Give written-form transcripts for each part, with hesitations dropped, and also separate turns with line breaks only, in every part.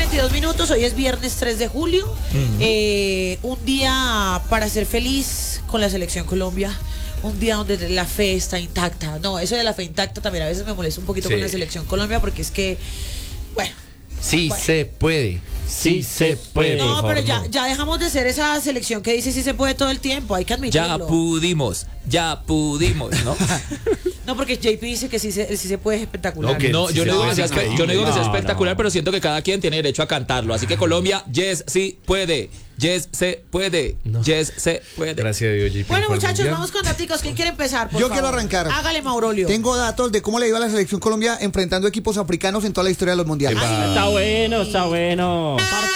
8:22, hoy es viernes 3 de julio. Un día para ser feliz con la selección Colombia. Un día donde la fe está intacta. No, eso de la fe intacta también a veces me molesta un poquito con la selección Colombia, porque es que, bueno.
Sí se puede. Sí se puede.
No, pero ya dejamos de ser esa selección que dice sí se puede todo el tiempo, hay que admitirlo.
Ya pudimos, ¿no?
No, porque JP dice que sí se puede, es espectacular.
No, yo no digo que sea espectacular, pero siento que cada quien tiene derecho a cantarlo. Así que Colombia, yes, sí puede. Yes, se puede.
No.
Yes, se puede.
Gracias a Dios, JP.
Bueno, muchachos, vamos con datos. ¿Quién quiere empezar?
Yo quiero arrancar.
Hágale, Maurolio.
Tengo datos de cómo le iba a la selección Colombia enfrentando equipos africanos en toda la historia de los mundiales.
Está bueno.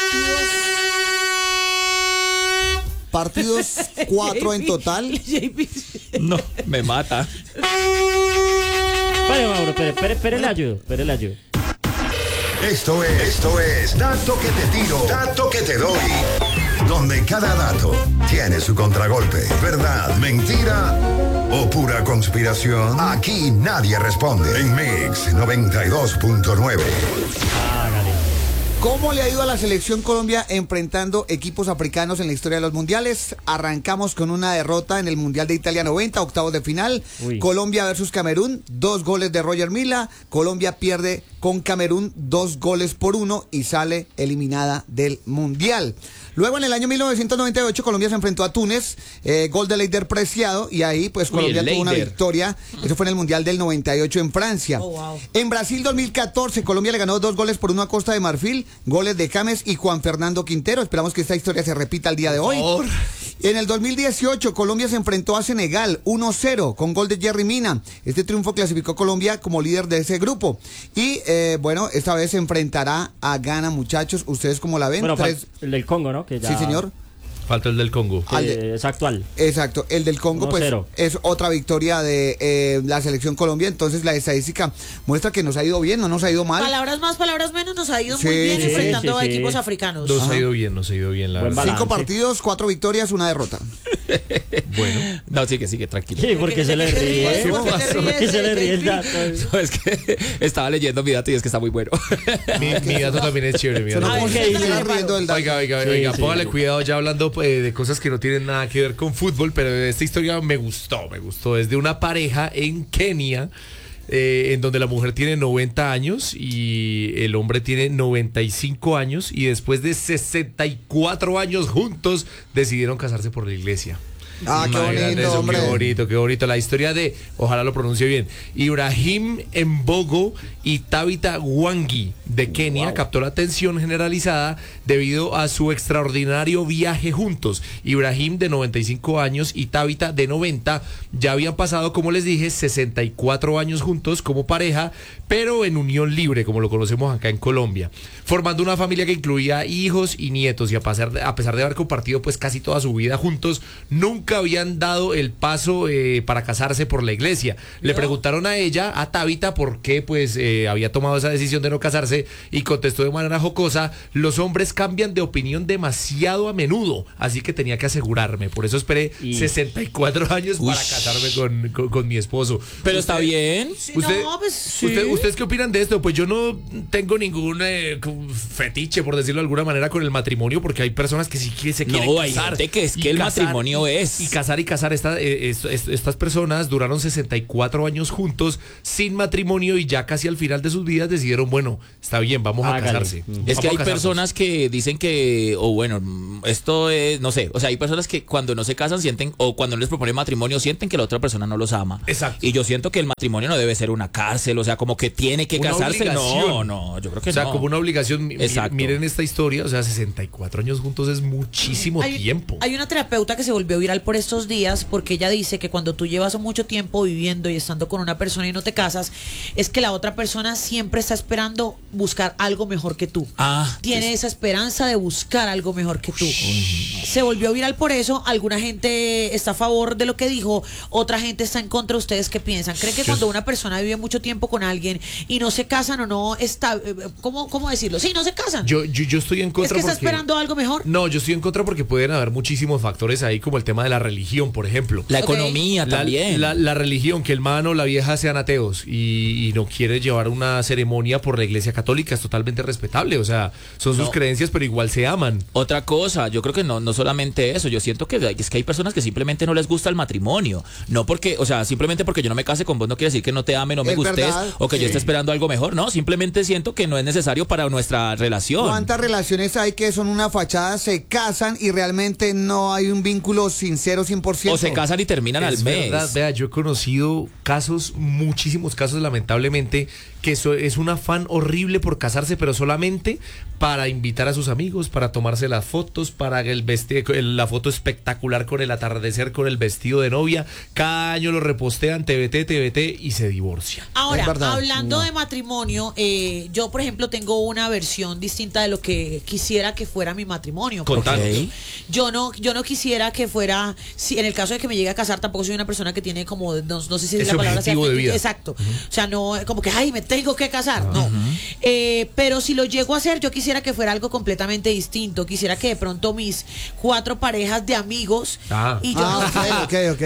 Partidos 4 en total.
No, me mata.
Vale, Mauro, espere, le ayudo.
Esto es Dato que te tiro, Dato que te doy. Donde cada dato tiene su contragolpe. ¿Verdad? ¿Mentira? ¿O pura conspiración? Aquí nadie responde. En Mix 92.9.
¿Cómo le ha ido a la selección Colombia enfrentando equipos africanos en la historia de los mundiales? Arrancamos con una derrota en el Mundial de Italia 90, octavos de final. Colombia versus Camerún, 2 goles de Roger Milla. Colombia pierde con Camerún 2-1 y sale eliminada del mundial. Luego en el año 1998 Colombia se enfrentó a Túnez, gol de Leider Preciado, y ahí pues Colombia tuvo una victoria. Eso fue en el Mundial del 98 en Francia. En Brasil 2014 Colombia le ganó 2-1 a Costa de Marfil, goles de James y Juan Fernando Quintero. Esperamos que esta historia se repita el día de hoy. En el 2018 Colombia se enfrentó a Senegal 1-0 con gol de Jerry Mina. Este triunfo clasificó a Colombia como líder de ese grupo. Y bueno, esta vez se enfrentará a Ghana, muchachos. ¿Ustedes cómo la ven?
Bueno, el del Congo, ¿no? Que ya...
Sí, señor.
Falta el del Congo.
Es actual.
Exacto, el del Congo 1-0. Pues es otra victoria de la selección Colombia. Entonces la estadística muestra que nos ha ido bien, no nos ha ido mal.
Palabras más, palabras menos, nos ha ido muy bien enfrentando a equipos africanos.
Nos ha ido bien, la verdad.
5 partidos, 4 victorias, 1 derrota.
Bueno. No, sigue, tranquilo.
Sí, porque se le ríe.
Porque
se le ríe el dato.
No, es que estaba leyendo mi dato y es que está muy bueno.
Mi dato también es chévere. Oiga, póngale cuidado ya hablando de cosas que no tienen nada que ver con fútbol, pero esta historia me gustó. Es de una pareja en Kenia, en donde la mujer tiene 90 años y el hombre tiene 95 años, y después de 64 años juntos decidieron casarse por la iglesia.
Qué bonito, hombre.
Qué bonito. La historia de, ojalá lo pronuncie bien, Ibrahim Mbogo y Tabitha Wangi de Kenia captó la atención generalizada debido a su extraordinario viaje juntos. Ibrahim, de 95 años, y Tabitha, de 90, ya habían pasado, como les dije, 64 años juntos como pareja, pero en unión libre, como lo conocemos acá en Colombia, formando una familia que incluía hijos y nietos, y a pesar de haber compartido pues casi toda su vida juntos, nunca habían dado el paso para casarse por la iglesia. Le preguntaron a ella, a Tabitha, por qué pues había tomado esa decisión de no casarse, y contestó de manera jocosa: los hombres cambian de opinión demasiado a menudo, así que tenía que asegurarme, por eso esperé 64 años para casarme con mi esposo.
Pero está bien.
¿Ustedes qué opinan de esto? Pues yo no tengo ningún fetiche, por decirlo de alguna manera, con el matrimonio, porque hay personas que sí que se quieren casar.
Hay gente que es que el matrimonio es.
Y casar. Estas personas duraron 64 años juntos sin matrimonio, y ya casi al final de sus vidas decidieron, bueno, está bien, vamos a casarse.
Es que hay personas que dicen que, esto es, no sé, o sea, hay personas que cuando no se casan sienten, o cuando no les proponen matrimonio, sienten que la otra persona no los ama.
Exacto.
Y yo siento que el matrimonio no debe ser una cárcel, o sea, como que tiene que casarse. No, yo creo que no.
O sea, como una obligación. Miren esta historia, o sea, 64 años juntos es muchísimo tiempo.
Hay una terapeuta que se volvió viral por estos días, porque ella dice que cuando tú llevas mucho tiempo viviendo y estando con una persona y no te casas, es que la otra persona siempre está esperando buscar algo mejor que tú. Tiene esa esperanza de buscar algo mejor que tú. Se volvió viral por eso. Alguna gente está a favor de lo que dijo, otra gente está en contra. ¿Ustedes qué piensan? ¿Creen que cuando una persona vive mucho tiempo con alguien y no se casan o no está, ¿cómo decirlo? Sí, no se casan.
Yo estoy en contra.
¿Es que está esperando algo mejor?
No, yo estoy en contra porque pueden haber muchísimos factores ahí, como el tema de la religión, por ejemplo.
La
Ok.
economía también.
La religión, que el man o la vieja sean ateos y no quiere llevar una ceremonia por la iglesia católica, es totalmente respetable. O sea, son sus
No.
creencias, pero igual se aman.
Otra cosa, yo creo que no solamente eso, yo siento que es que hay personas que simplemente no les gusta el matrimonio, no porque, o sea, simplemente porque yo no me case con vos no quiere decir que no te ame, no me
Es
gustes
verdad,
o que yo
sí.
esté esperando algo mejor, no, simplemente siento que no es necesario para nuestra relación.
¿Cuántas relaciones hay que son una fachada, se casan y realmente no hay un vínculo sincero 100%?
O se casan y terminan al
Es
mes.
verdad, vea, yo he conocido casos, muchísimos casos lamentablemente, que eso es un afán horrible por casarse, pero solamente para invitar a sus amigos, para tomarse las fotos, para la foto espectacular con el atardecer, con el vestido de novia. Cada año lo repostean, TBT, y se divorcian.
Ahora,
Es verdad.
hablando de matrimonio, yo por ejemplo tengo una versión distinta de lo que quisiera que fuera mi matrimonio. Por
Contanos.
ejemplo. Yo no quisiera que fuera, si en el caso de que me llegue a casar, tampoco soy una persona que tiene como, no sé si
Ese
la palabra sea
objetivo de vida.
exacto. O sea, no como que, ay, me tengo que casar. No. Pero si lo llego a hacer, yo quisiera que fuera algo completamente distinto. Quisiera que de pronto mis 4 parejas de amigos y yo
Ah, ok.
Es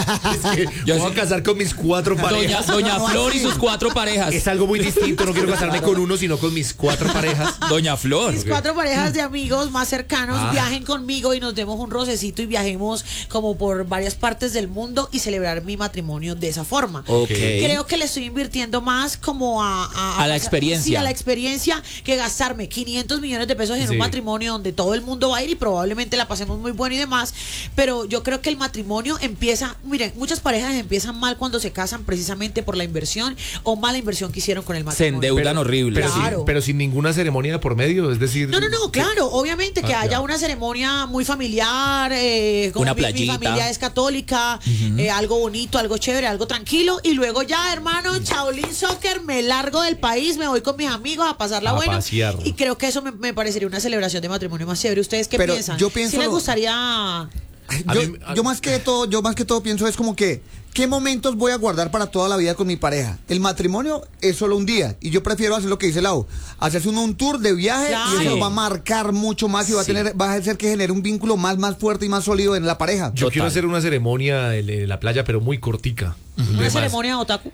que
Yo
voy
sí-
a casar con mis 4 parejas.
Doña
No,
Flor y
así.
sus 4 parejas.
Es algo muy distinto, no quiero casarme con uno, sino con mis 4 parejas.
Doña Flor.
mis 4 parejas de amigos más cercanos viajen conmigo y nos demos un rocecito y viajemos como por varias partes del mundo y celebrar mi matrimonio de esa forma.
Ok.
Creo que le estoy invirtiendo más como
A la experiencia.
Sí, a la experiencia que gastarme 500 millones de pesos en
Sí.
un matrimonio donde todo el mundo va a ir y probablemente la pasemos muy bueno y demás. Pero yo creo que el matrimonio empieza, miren, muchas parejas empiezan mal cuando se casan precisamente por la inversión o mala inversión que hicieron con el
Se
matrimonio.
endeudan horrible.
Pero,
Claro.
pero sin ninguna ceremonia de por medio, es decir...
No, claro, obviamente que
Ah,
haya
ya.
una ceremonia muy familiar, como
Una
mi
playita.
familia es católica, algo bonito, algo chévere, algo tranquilo, y luego ya, hermano, Shaolin Soccer, me largo del país, me voy con mis amigos a pasarla
A
bueno,
pasear.
y creo que eso me parecería una celebración de matrimonio más chévere. ¿Ustedes qué
Pero
piensan?
yo pienso-
¿Sí les gustaría?
A
Yo,
mí-
yo más que todo pienso es como que ¿qué momentos voy a guardar para toda la vida con mi pareja? El matrimonio es solo un día y yo prefiero hacer lo que dice Lau, hacerse un tour de viaje
Claro.
y eso
Sí.
va a marcar mucho más y va a hacer que genere un vínculo más fuerte y más sólido en la pareja.
Yo
Total.
quiero hacer una ceremonia en la playa, pero muy cortica.
¿Una ceremonia otaku?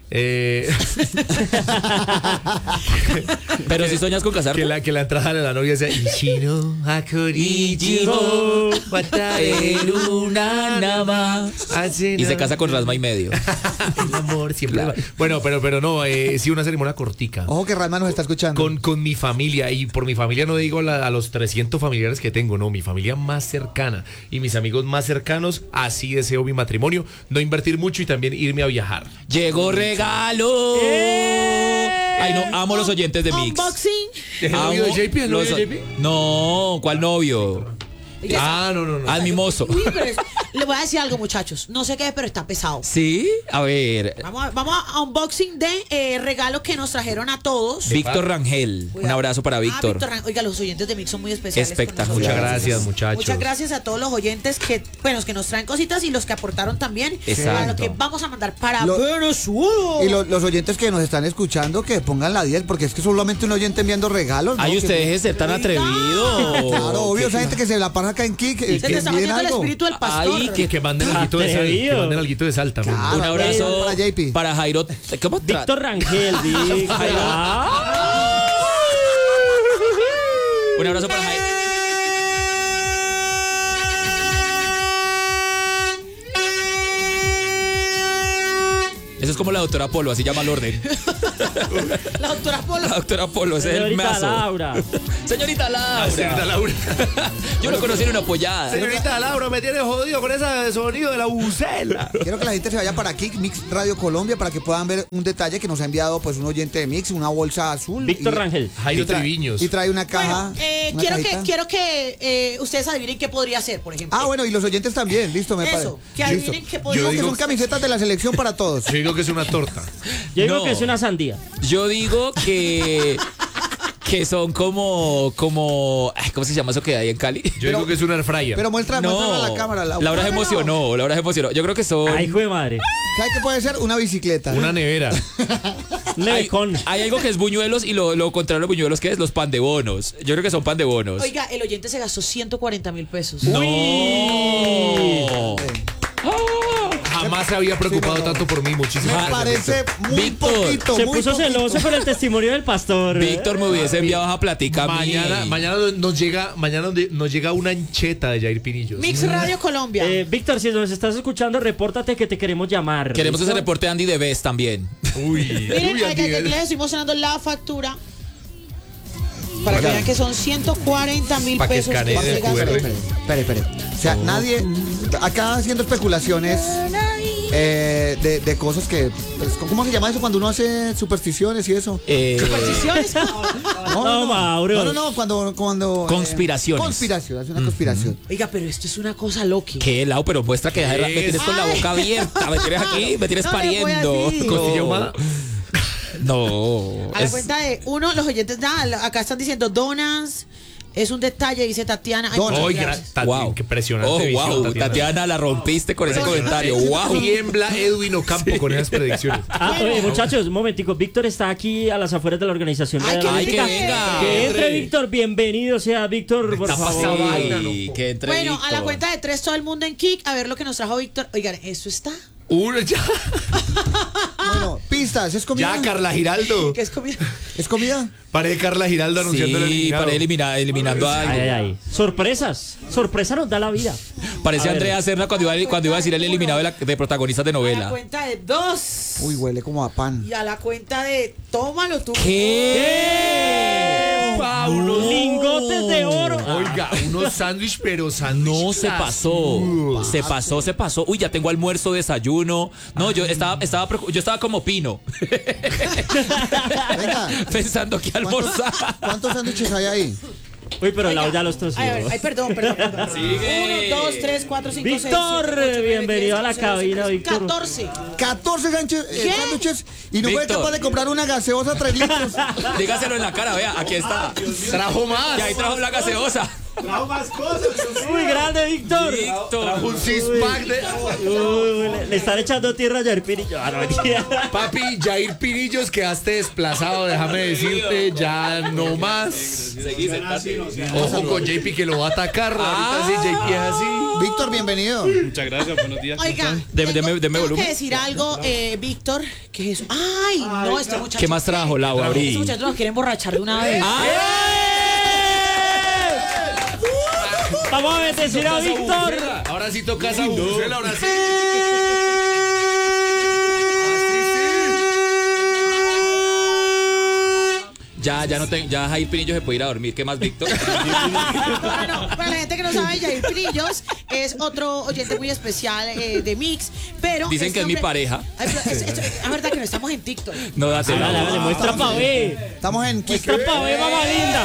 Pero si sueñas con casarte.
que la entrada de la novia sea Ichino, Hakorichiro,
Una nama. Y se casa con rasma y medio.
El amor siempre.
Claro.
Bueno, pero no, sí, una ceremonia cortica.
Ojo que Rasma nos está escuchando.
Con mi familia, y por mi familia no digo a los 300 familiares que tengo, no, mi familia más cercana y mis amigos más cercanos, así deseo mi matrimonio, no invertir mucho y también irme a viajar.
Llegó regalo. Ay, no, amo los oyentes de Mix.
Unboxing.
¿El novio de
Amo
JP? ¿El novio
los-
de JP?
No, ¿cuál novio?
No.
Al mimoso.
Uy, pero le voy a decir algo, muchachos. No sé qué es, pero está pesado.
¿Sí? A ver.
Vamos a unboxing de regalos que nos trajeron a todos.
Víctor Rangel. Un abrazo para Víctor.
Oiga, los oyentes de Mix son muy especiales. con
Espectacular.
Muchas
nosotros.
gracias, muchachos.
Muchas gracias a todos los oyentes que nos traen cositas y los que aportaron también.
Exacto.
Para lo que vamos a mandar para
Lo-
Venezuela.
Y los oyentes que nos están escuchando que pongan la 10 porque es que solamente un oyente enviando regalos. ¿no?
Ay,
Que-
usted deje de ser tan atrevido.
Claro, obvio, esa gente que se la pasa acá en Kik.
Se te está
envíen
metiendo el
algo.
espíritu del pastor.
Ay,
Que manden alguito de sal,
Atrevido.
que manden alguito de sal también.
Claro.
Un abrazo
Para JP.
para Jairo. ¿Cómo
Víctor Rangel, Víctor. Ah.
Un abrazo para Jairo. Eso es como la doctora Polo, así llama el orden.
La doctora Polo.
La doctora Polo, ese es el
Señorita
mazo.
Laura.
Señorita Laura.
Señorita Laura.
Yo lo conocí en una pollada.
Señorita Laura, me tiene jodido con ese sonido de la bucela.
Quiero que la gente se vaya para Kik, Mix Radio Colombia, para que puedan ver un detalle que nos ha enviado pues un oyente de Mix, una bolsa azul.
Víctor
y-
Rangel.
Jairo
y trae-
Triviños.
Y trae una caja.
Bueno,
una cajita.
quiero que ustedes adivinen qué podría ser, por ejemplo.
Ah, bueno, y los oyentes también, listo, me parece.
Eso, que adivinen qué podría
Digo
ser.
que son camisetas de la selección para todos.
Yo digo que es una torta.
Yo digo
No.
que es una sandía.
Yo digo que son como ay, ¿cómo se llama eso que hay en Cali?
Yo digo que es una air fryer.
Pero muéstrala a la cámara.
Laura se emocionó, Laura se emocionó. Yo creo que son
Ay, hijo de madre.
¿Sabe qué puede ser? Una bicicleta.
Una nevera.
Nevecón.
hay algo que es buñuelos y lo contrario a los buñuelos que es los pan de bonos. Yo creo que son pan de bonos.
Oiga, el oyente se gastó 140.000 pesos.
No.
jamás se había preocupado tanto por mí. Muchísimas
Me
gracias.
parece muy
Víctor,
poquito.
Se
muy
puso
poquito.
celoso con el testimonio del pastor.
Víctor me hubiese enviado esa platica a mí.
Mañana nos llega una ancheta de Jair Pinillos.
Mix Radio Colombia.
Víctor, si nos estás escuchando, repórtate que te queremos llamar.
Queremos que se reporte Andy de Best también.
Uy,
Miren,
uy,
aquí les estoy mostrando la factura para que vean que son 140.000
Pa' que
pesos.
escaneen
que
el
se gastan.
QR.
Espere. O sea, nadie. Acá haciendo especulaciones de cosas que. Pues, ¿cómo se llama eso cuando uno hace supersticiones y eso?
Supersticiones.
No, Mauro.
No, cuando
Conspiraciones.
Conspiración, hace una conspiración.
Oiga, pero esto es una cosa loca.
¿Qué, Lau? Pero muestra que me tienes con la boca abierta. Me tienes aquí, me tienes
No le voy
pariendo.
así.
Costilla ahumada.
No.
A la cuenta de uno, los oyentes, acá están diciendo donas. Es un detalle, dice Tatiana. Ay,
Donas.
muchas
Oiga,
gracias.
Wow.
qué impresionante.
Oh,
visión,
wow. Tatiana, la rompiste con ese comentario. Wow.
Tiembla Edwin Ocampo con esas predicciones.
Oye, muchachos, un momentico. Víctor está aquí a las afueras de la organización.
Ay,
de
que
la
Ay, que
política.
venga.
Que entre Víctor, bienvenido sea Víctor, por
Está
favor.
pasando.
Ay, que entre
Bueno, a la
Víctor.
cuenta de 3, todo el mundo en Kik. A ver lo que nos trajo Víctor. Oigan, ¿eso está?
Uno ya.
Bueno, pistas, ¿es comida?
Ya, Carla Giraldo.
¿Qué es comida?
¿Es comida?
Paré Carla Giraldo anunciando el
Sí,
eliminado.
para eliminando a algo.
Ay. Sorpresas. Sorpresa nos da la vida.
Parece
A ver.
Andrea Serna cuando iba a decir el eliminado de protagonistas de
A la
novela.
cuenta de 2.
Uy, huele como a pan.
Y a la cuenta de tómalo tú.
¿Qué?
Pablo.
Lingotes de oro.
Oiga, unos sándwich, pero sándwich.
No, se pasó. Se pasó. Uy, ya tengo almuerzo, desayuno. No, yo estaba como Pino.
Venga,
Pensando que almorzar.
¿cuántos sándwiches hay ahí?
Uy, pero Lau ya los tosió.
Ay, perdón.
Sigue.
1, 2, 3, 4, 5, 6, 7, 8,
Víctor,
9, 10,
bienvenido a la
11,
cabina,
12,
Víctor.
14.
14 sándwiches y no fue
Víctor.
capaz de comprar una gaseosa 3 litros.
Dígaselo en la cara, vea, aquí está.
Trajo más.
Y ahí trajo la gaseosa.
Muy grande, Víctor.
Víctor.
Un six-pack de.
Uy, le están echando tierra a Jair Pinillo. Ah, no, mentira.
Papi, Jair Pinillos, quedaste desplazado, déjame decirte, ya no más. Ojo con JP que lo va a atacar. Ahorita sí, JP es así.
Víctor, bienvenido.
Muchas gracias, buenos días. ¿cómo
Oiga,
están?
Deme
tengo
volumen.
que decir algo, Víctor. ¿Qué es eso? Ay, no, este muchacho.
¿Qué más trajo, Lau?
Este
Abrí.
muchacho nos quiere emborrachar de una vez.
Vamos a bendecir a Víctor.
Ahora sí toca esa bucela, ahora sí.
Ya Jair Pinillo se puede ir a dormir. ¿Qué más, Víctor?
Bueno, para la gente que no sabe, Jair Pinillos es otro oyente muy especial de Mix, pero...
Dicen
este
que es mi
hombre-
pareja.
Ay, pero es verdad que no estamos en TikTok.
No, date
Dale, muestra pa' ver.
Estamos en Kik.
Muestra pa' ver, mamá linda.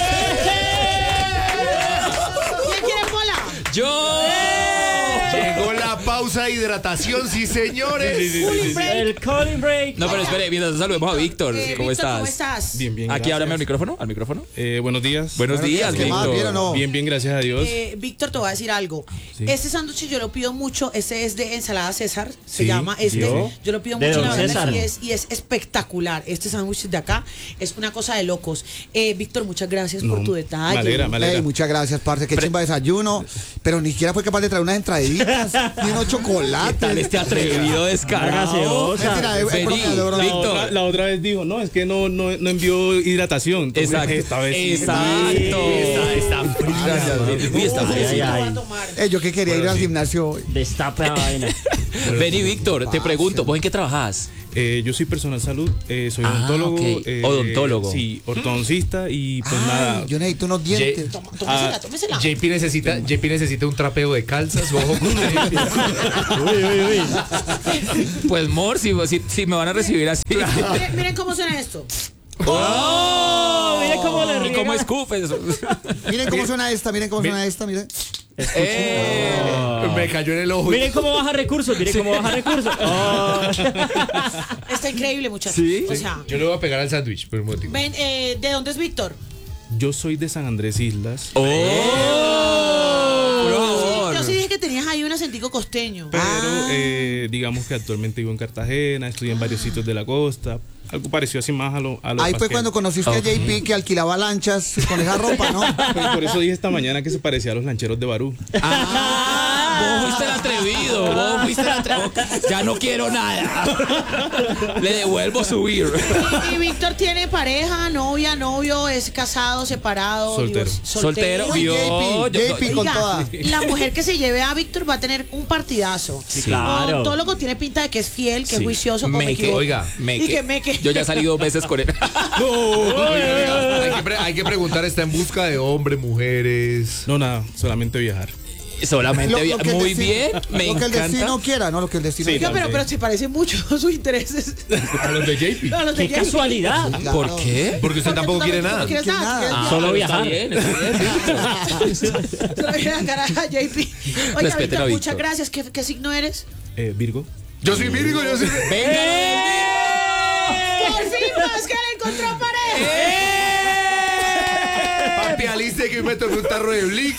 ¿Quién quiere bola?
¡Yo!
Llegó la pausa de hidratación, sí, señores.
Cooling break.
El calling break.
No, pero espere, mientras saludemos a Víctor. ¿Cómo
Víctor,
estás?
¿cómo estás?
Bien, bien.
Aquí
gracias.
háblame al micrófono. ¿Al micrófono?
Buenos días.
Buenos días,
¿Qué más? ¿Bien o
Víctor.
no?
Bien, bien, gracias a Dios.
Víctor, te voy a decir algo.
Sí.
Este sándwich yo lo pido mucho. Este es de ensalada César. Se
Sí,
llama este.
¿yo?
Yo lo pido
De
mucho
don
la verdad,
César.
y es espectacular. Este sándwich de acá es una cosa de locos. Víctor, muchas gracias por
No,
tu detalle.
me alegra.
Ey, muchas gracias, parce. Qué chimba desayuno. Pero ni siquiera fue capaz de traer unas entraditas ni unos chocolates.
Tal este atrevido descarado.
Gaseosa.
Mentira,
Vení,
de broma.
Víctor.
La otra vez dijo, no, es que no envió hidratación. Entonces,
Exacto.
Esta vez sí.
Exacto. Está fría. Uy, está
Ay,
fría.
ay.
Yo que quería ir al gimnasio hoy.
Destapa la vaina.
Vení, Víctor, te pregunto, ¿vos en qué trabajas?
Yo soy personal salud, soy
Ah,
odontólogo.
ok. Odontólogo.
Sí, ortodoncista y pues
Ay,
nada.
yo necesito unos dientes.
Tómesela.
JP necesita un trapeo de calzas. Ojo con
Uy.
Pues, Mor, si me van a recibir así.
Miren cómo suena esto.
¡Oh! Mire cómo le
¿Y
riega.
cómo escupes?
Miren cómo suena esta, miren.
Me cayó en el ojo.
Miren cómo baja recursos, Oh.
Está increíble, muchachos.
¿Sí?
O sea,
Yo le voy a pegar al sándwich, por un motivo.
ven, ¿de dónde es Víctor?
Yo soy de San Andrés Islas.
¡Oh! Por favor.
Yo sí dije que tenías ahí un acentico costeño.
Pero digamos que actualmente vivo en Cartagena, estudié en varios sitios de la costa. Algo parecido así más a lo
Ahí fue
pasquero.
cuando conociste a JP que alquilaba lanchas con esa ropa, ¿no?
Pues por eso dije esta mañana que se parecía a los lancheros de Barú.
Ah, Vos fuiste el atrevido. Vos fuiste el atrevido. Ya no quiero nada. Le devuelvo subir.
Y Víctor tiene pareja, novia, novio, es casado, separado.
Soltero.
Soltero.
Uy,
Vio.
JP con
Oiga,
toda.
la mujer que se lleve a Víctor va a tener un partidazo.
Sí, claro.
Odontólogo tiene pinta de que es fiel, que es
Sí.
juicioso. ¿O me
Meque.
equivoco?
Oiga.
Meque.
Yo ya salí 2 veces con él.
Hay que preguntar, ¿está en busca de hombres, mujeres?
No, nada, solamente viajar.
Solamente
Lo que el
muy
destino-
bien. Me
Lo que el destino
encanta.
quiera, ¿no? Lo que el destino
Sí,
Oiga,
quiera.
pero se parecen mucho sus intereses.
A los de JP.
A los de
¡Qué
JP.
casualidad!
Claro.
¿Por qué?
Porque usted tampoco
tú
quiere
no
nada.
quieres
¿Quiere
nada.
nada?
Solo
pero
viajar.
Está bien.
Solo viene a cara a JP. Oiga,
Respeten
Víctor,
a
muchas
Víctor.
gracias. ¿Qué signo eres?
Virgo.
Yo soy Virgo, yo soy.
¡Venga!
¡Por fin, Pascal encontró pareja!
Papi, aliste que me tomé un tarro de Blix.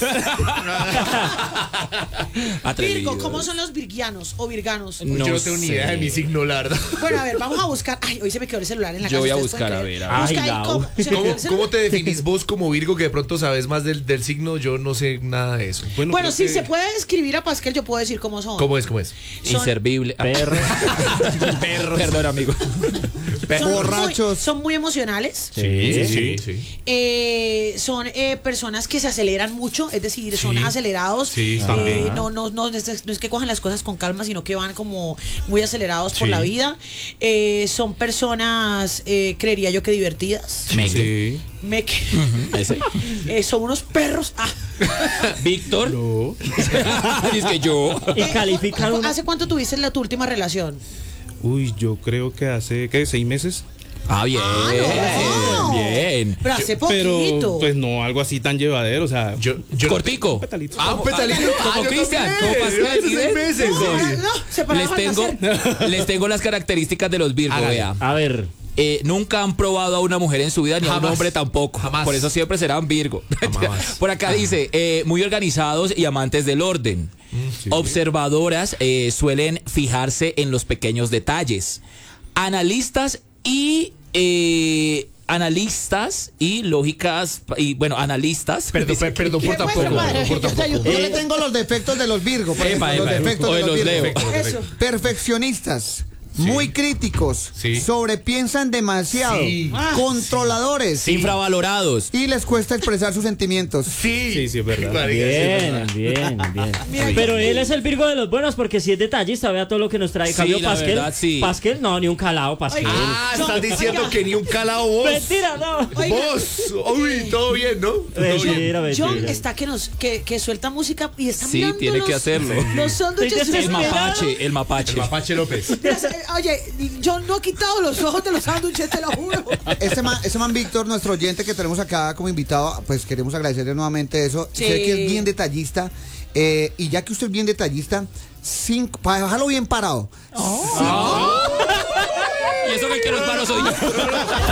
Atrevido.
Virgo, ¿cómo son los virgianos o virganos?
No
Yo no tengo ni idea de mi signo, la verdad.
Bueno, a ver, vamos a buscar. Ay, hoy se me quedó el celular en la
Yo
casa.
voy a
¿ustedes
buscar,
pueden
a
creer?
ver,
a ver.
Busca
Ay,
ahí
Lau.
cómo- se me quedó
¿Cómo,
el celular.
cómo te definís vos como Virgo que de pronto sabes más del signo? Yo no sé nada de eso.
Bueno,
creo
si
que-
se puede escribir a Pascal, yo puedo decir cómo son.
¿Cómo es? ¿Cómo es?
Son-
Inservible.
Perro.
Perdón, amigo.
son
borrachos.
son muy emocionales.
Sí.
Son personas que se aceleran mucho, es decir, son
Sí.
acelerados.
Sí, también.
No es que cojan las cosas con calma, sino que van como muy acelerados por
Sí.
la vida. Son personas, creería yo que divertidas.
Sí.
Ese.
Son unos perros. Ah.
Víctor.
No.
Dice que yo.
Y califican uno.
¿Hace cuánto tuviste tu última relación?
Uy, yo creo que hace, ¿qué? 6 meses.
Ah, bien.
no.
Bien.
Pero hace
Pero,
poquito.
pues no, algo así tan llevadero, o sea.
Yo
Cortico.
Un petalito.
Ah, un petalito.
Como
yo
Cristian.
también.
Como Pascal.
Hace 6 meses.
No, se pararon
Les tengo las características de los Virgo,
Hágale.
vea.
A ver.
Nunca han probado a una mujer en su vida ni a un
Jamás.
hombre tampoco.
Jamás.
Por eso siempre serán Virgo.
Jamás.
Por acá dice, muy organizados y amantes del orden. Observadoras, suelen fijarse en los pequeños detalles. Analistas y lógicas y bueno, analistas.
Perdón por
¿Qué
tampoco.
fue, madre?
Perdón por
Yo te
tampoco.
ayudo.
Yo le tengo los defectos de los Virgo. Por ejemplo, los defectos
hoy
de los
los
Virgo.
leo.
Eso.
Perfeccionistas. Muy críticos,
Sí.
sobrepiensan demasiado,
Sí.
controladores
Infravalorados.
y les cuesta expresar sus sentimientos.
Sí,
Sí, es verdad.
Marica, sí, es
Bien,
verdad.
bien.
Mira,
Pero él es el Virgo de los buenos porque si es detallista, vea todo lo que nos trae.
Sí,
Cambio
la
Pascal.
verdad, sí.
Pascal, no, ni un calado, Pascal.
Ah, estás diciendo
Oiga.
que ni un calado vos.
Mentira, no.
Oiga.
Vos. Uy, todo bien, ¿no? Todo bien.
Mentira,
John
mentira.
está que suelta música y está
Sí,
mirando
tiene que hacerlo.
Los sándwiches
Sí,
El
desesperados.
mapache, el mapache.
Mapache López.
Oye, John no ha quitado los ojos de los sándwiches, te lo juro.
Este man Víctor, nuestro oyente que tenemos acá como invitado, pues queremos agradecerle nuevamente eso.
Sí.
Sé que es bien detallista. Y ya que usted es bien detallista, para dejarlo bien parado.
Y eso que quiero hermano soy yo.